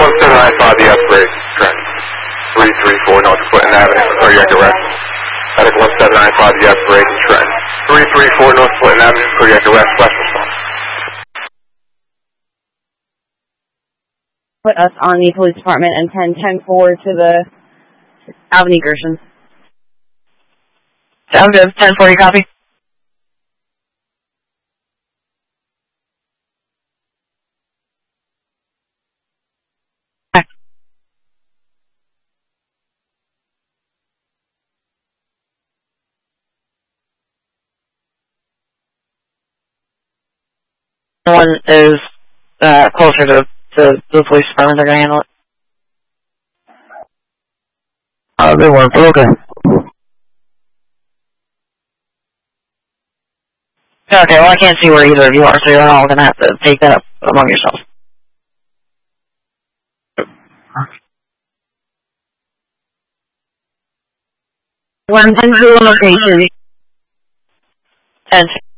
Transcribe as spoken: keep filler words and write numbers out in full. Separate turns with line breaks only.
one seven nine five, the upgrade, trend. three three four North Clinton Avenue, cardiac arrest. Medic one seven nine five, the upgrade, trend. three three four North Clinton Avenue, cardiac arrest, flash response.
Put us on the police department and ten ten four to the Avenue Gershon.
Sounds good. ten four, you copy? One is uh, closer to, to the police department. They're going to handle it.
Uh, they weren't, but okay.
Okay, well, I can't see where either of you are, so you're all going to have to take that up among yourselves.
One ten two location.
ten